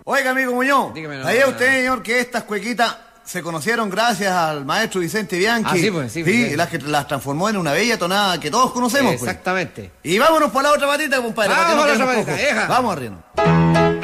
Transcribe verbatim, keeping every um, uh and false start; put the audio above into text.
Oiga, amigo Muñoz, Dígame, no, ¿sabía no, usted, no. señor, que estas cuequitas se conocieron gracias al maestro Vicente Bianchi? Ah, sí, pues, sí, pues, sí. las que las transformó en una bella tonada que todos conocemos, pues. Exactamente. Y vámonos por la otra patita, compadre. para que Vamos no a la quedemos otra patita, cojos. vieja. Vamos arriba.